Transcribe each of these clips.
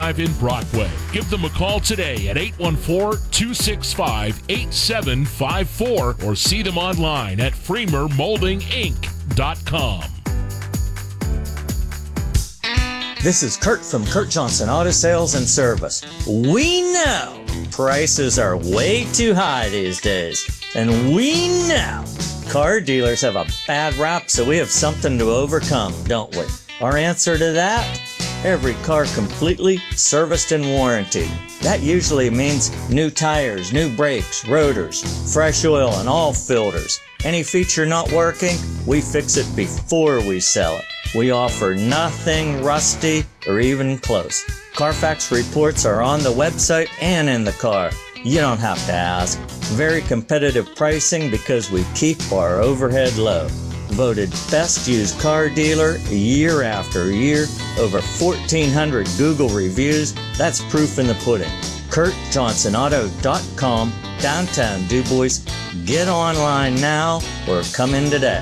Drive in Brockway. Give them a call today at 814-265-8754 or see them online at freemermoldinginc.com. This is Kurt from Kurt Johnson Auto Sales and Service. We know prices are way too high these days. And we know car dealers have a bad rap, so we have something to overcome, don't we? Our answer to that? Every car completely serviced and warranted. That usually means new tires, new brakes, rotors, fresh oil, and all filters. Any feature not working, we fix it before we sell it. We offer nothing rusty or even close. Carfax reports are on the website and in the car. You don't have to ask. Very competitive pricing because we keep our overhead low. Voted best used car dealer year after year. Over 1,400 Google reviews. That's proof in the pudding. KurtJohnsonAuto.com, downtown DuBois. Get online now or come in today.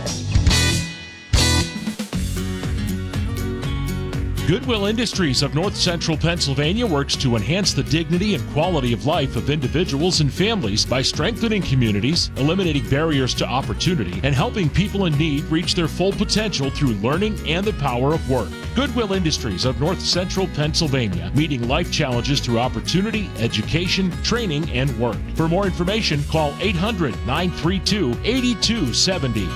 Goodwill Industries of North Central Pennsylvania works to enhance the dignity and quality of life of individuals and families by strengthening communities, eliminating barriers to opportunity, and helping people in need reach their full potential through learning and the power of work. Goodwill Industries of North Central Pennsylvania, meeting life challenges through opportunity, education, training, and work. For more information, call 800-932-8270.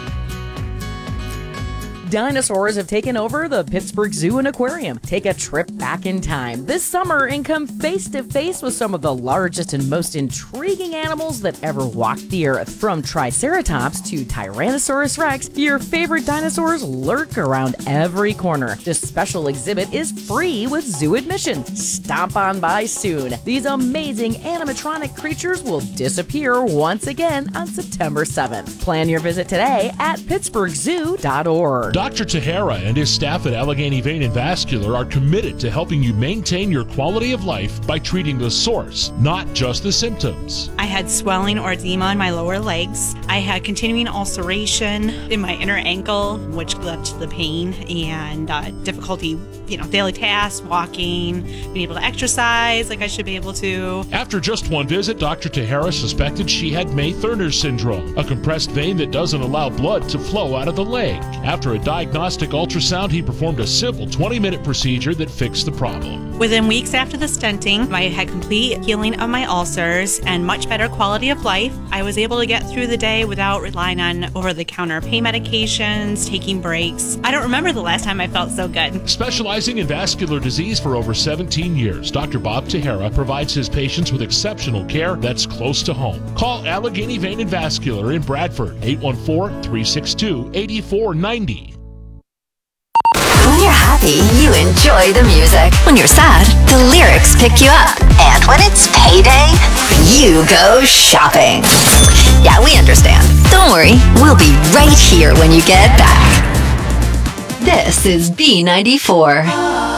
Dinosaurs have taken over the Pittsburgh Zoo and Aquarium. Take a trip back in time this summer and come face to face with some of the largest and most intriguing animals that ever walked the earth. From Triceratops to Tyrannosaurus Rex, your favorite dinosaurs lurk around every corner. This special exhibit is free with zoo admission. Stop on by soon. These amazing animatronic creatures will disappear once again on September 7th. Plan your visit today at pittsburghzoo.org. Dr. Tahara and his staff at Allegheny Vein and Vascular are committed to helping you maintain your quality of life by treating the source, not just the symptoms. I had swelling or edema in my lower legs. I had continuing ulceration in my inner ankle, which led to the pain and difficulty, daily tasks, walking, being able to exercise like I should be able to. After just one visit, Dr. Tahara suspected she had May-Thurner syndrome, a compressed vein that doesn't allow blood to flow out of the leg. After a diagnostic ultrasound, he performed a simple 20-minute procedure that fixed the problem. Within weeks after the stenting, I had complete healing of my ulcers and much better quality of life. I was able to get through the day without relying on over-the-counter pain medications, taking breaks. I don't remember the last time I felt so good. Specializing in vascular disease for over 17 years, Dr. Bob Tahara provides his patients with exceptional care that's close to home. Call Allegheny Vein and Vascular in Bradford, 814-362-8490. When you're happy, you enjoy the music. When you're sad, the lyrics pick you up. And when it's payday, you go shopping. Yeah, we understand. Don't worry, we'll be right here when you get back. This is B94.